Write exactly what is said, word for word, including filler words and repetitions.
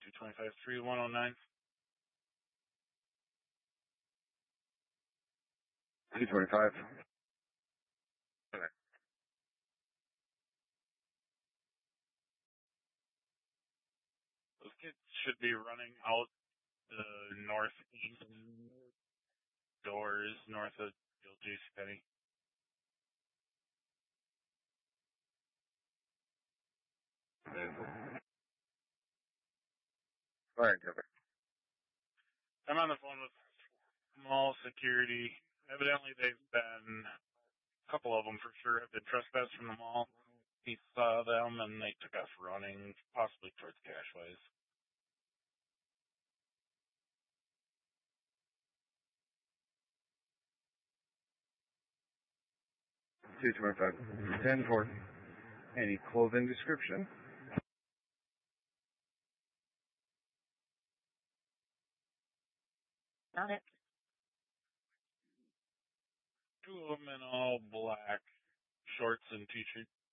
two twenty-five, three one oh nine. two twenty-five. Okay. Those kids should be running out the northeast doors north of JCPenney. Alright, cover. I'm on the phone with mall security. Evidently, they've been, a couple of them for sure, have been trespassed from the mall. He saw them and they took off running, possibly towards Cashways. two twenty-five. ten four. Any clothing description? Got it. Two of them in all black shorts and t-shirt.